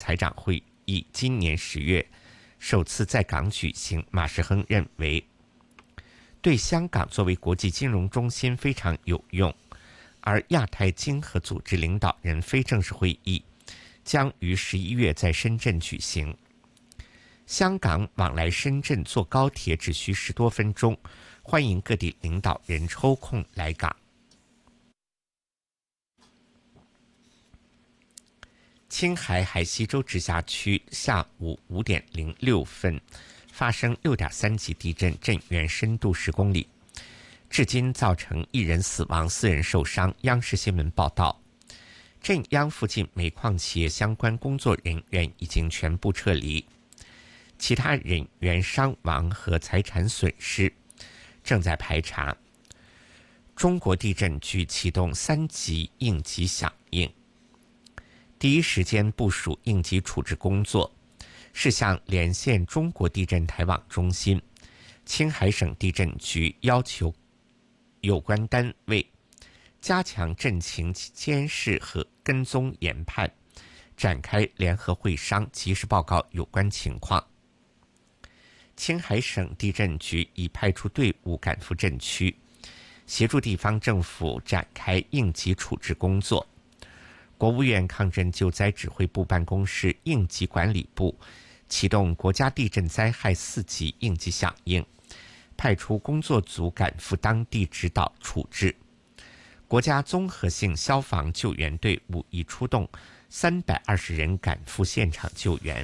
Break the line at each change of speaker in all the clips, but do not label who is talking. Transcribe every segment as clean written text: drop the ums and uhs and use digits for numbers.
财长会议今年10月首次在港举行。马时亨认为，对香港作为国际金融中心非常有用，而亚太经合组织领导人非正式会议将于11月在深圳举行。香港往来深圳坐高铁只需10多分钟，欢迎各地领导人抽空来港。青海海西州直辖区下午5点06分发生6.3级地震，震源深度10公里，至今造成1人死亡，4人受伤。央视新闻报道，震央附近煤矿企业相关工作人员已经全部撤离，其他人员伤亡和财产损失正在排查。中国地震局启动3级应急响应，第一时间部署应急处置工作，是向连线中国地震台网中心。青海省地震局要求有关单位加强震情监视和跟踪研判，展开联合会商，及时报告有关情况。青海省地震局已派出队伍赶赴震区，协助地方政府展开应急处置工作。国务院抗震救灾指挥部办公室应急管理部启动国家地震灾害4级应急响应，派出工作组赶赴当地指导处置。国家综合性消防救援队伍已出动320人赶赴现场救援。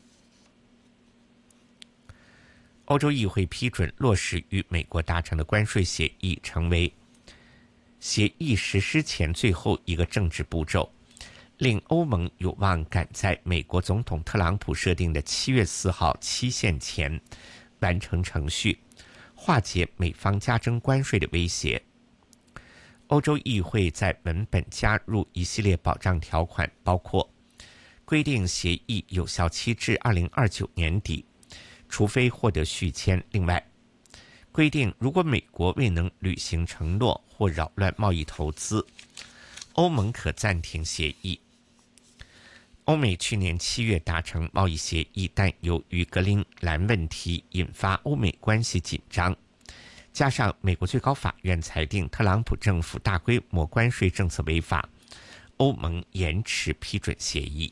欧洲议会批准落实与美国达成的关税协议，成为协议实施前最后一个政治步骤，令欧盟有望赶在美国总统特朗普设定的7月4号期限前完成程序，化解美方加征关税的威胁。欧洲议会在文本加入一系列保障条款，包括规定协议有效期至2029年底，除非获得续签。另外，规定如果美国未能履行承诺或扰乱贸易投资，欧盟可暂停协议。欧美去年7月达成贸易协议，但由于格陵兰问题引发欧美关系紧张，加上美国最高法院裁定特朗普政府大规模关税政策违法，欧盟延迟批准协议。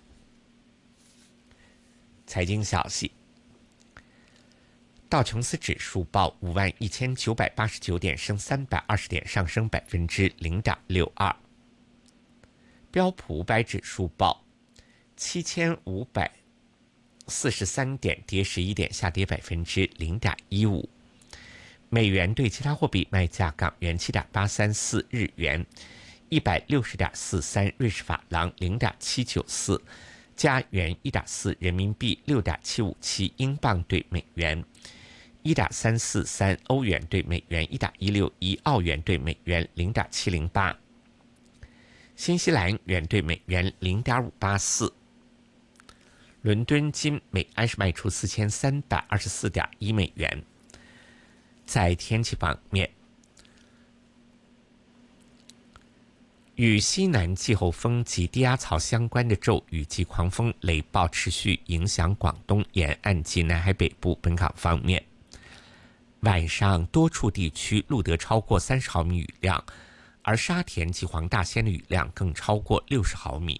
财经消息，道琼斯指数报51989点，升320点，上升0.62%。标普500指数报7543点，跌11点，下跌0.15%。美元对其他货币卖价：港元7.834，日元160.43，瑞士法郎0.794，加元1.4，人民币6.757，英镑对美元1.343，欧元对美元1.161，澳元对美元0.708，新西兰元对美元0.584。伦敦金每安士卖出4324.1美元。在天气方面，与西南季候风及低压槽相关的骤雨及狂风雷暴持续影响广东沿岸及南海北部。本港方面，晚上多处地区录得超过30毫米雨量，而沙田及黄大仙的雨量更超过60毫米。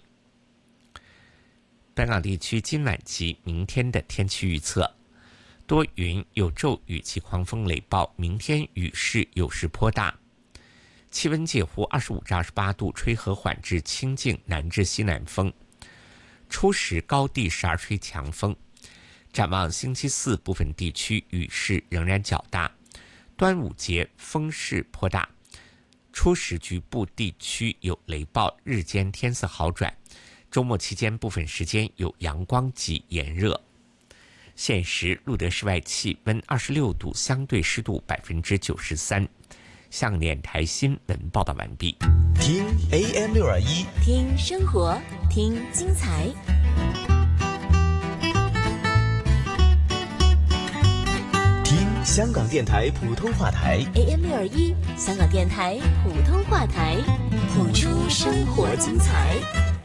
本港地区今晚及明天的天气预测：多云，有骤雨及狂风雷暴，明天雨势有时颇大，气温介乎25至28度，吹和缓至清劲南至西南风，初时高地时而吹强风。展望星期四，部分地区雨势仍然较大，端午节风势颇大，初时局部地区有雷暴，日间天色好转，周末期间部分时间有阳光及炎热。现时录得室外气温26度，相对湿度93%。向联台新闻报道完毕。
听 AM621，
听生活，听精彩。
听香港电台普通话台
AM621，香港电台普通话台，谱出生活精彩。